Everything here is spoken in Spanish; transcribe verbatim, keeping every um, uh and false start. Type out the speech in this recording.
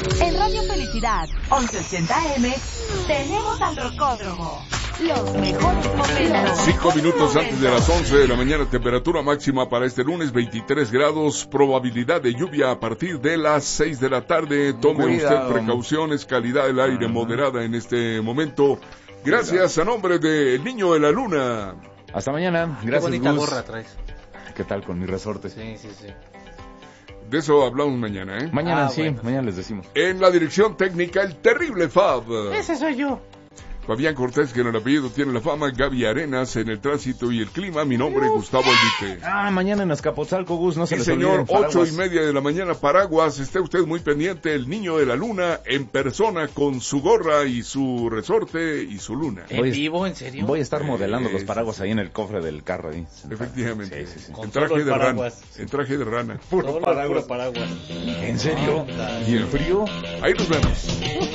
En Radio Felicidad, once ochenta A M, tenemos al Rocódromo. Los mejores momentos. Cinco minutos antes de las once de la mañana, temperatura máxima para este lunes, veintitrés grados, probabilidad de lluvia a partir de las seis de la tarde. Tome Cuidado. usted precauciones, calidad del aire uh-huh. moderada en este momento. Gracias Cuidado. a nombre de El Niño de la Luna. Hasta mañana. Gracias, Qué bonita Gus. gorra traes. ¿Qué tal con mi resorte? Sí, sí, sí. De eso hablamos mañana, ¿eh? Mañana, ah, sí, bueno. mañana les decimos. En la dirección técnica, el terrible Fab. Ese soy yo. Fabián Cortés, que en el apellido tiene la fama. Gaby Arenas en el tránsito y el clima. Mi nombre es Gustavo Albite. Ah, mañana en Azcapotzalco, Gus, no se sí, les señor, olviden, ocho y media de la mañana, Paraguas. Esté usted muy pendiente. El Niño de la Luna en persona con su gorra y su resorte y su luna. ¿En Voy, vivo? ¿En serio? Voy a estar modelando sí, los paraguas sí, ahí en el cofre del carro. Ahí. Efectivamente. Sí, sí, sí. En traje de rana. En traje de rana. Puro paraguas. paraguas. ¿En serio? Ah, ¿Y el frío? Ahí nos vemos.